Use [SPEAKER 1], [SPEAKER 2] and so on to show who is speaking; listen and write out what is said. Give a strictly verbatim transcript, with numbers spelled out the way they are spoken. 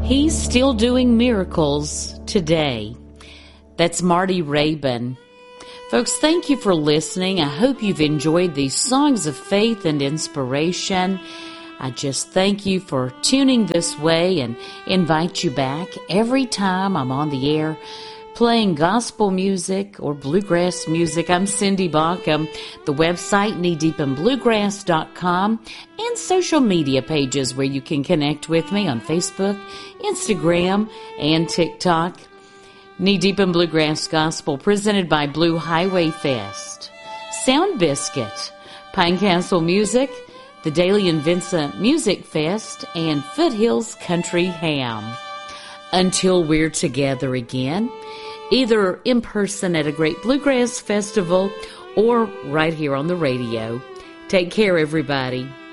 [SPEAKER 1] He's still doing miracles today. That's Marty Raybon. Folks, thank you for listening. I hope you've enjoyed these songs of faith and inspiration. I just thank you for tuning this way and invite you back every time I'm on the air playing gospel music or bluegrass music. I'm Cindy Bauckham. The website, knee deep in bluegrass dot com, and social media pages where you can connect with me on Facebook, Instagram, and TikTok. Knee Deep in Bluegrass Gospel, presented by Blue Highway Fest, Sound Biscuit, Pine Castle Music, the Daly and Vincent Music Fest, and Foothills Country Ham. Until we're together again, either in person at a great bluegrass festival or right here on the radio. Take care, everybody.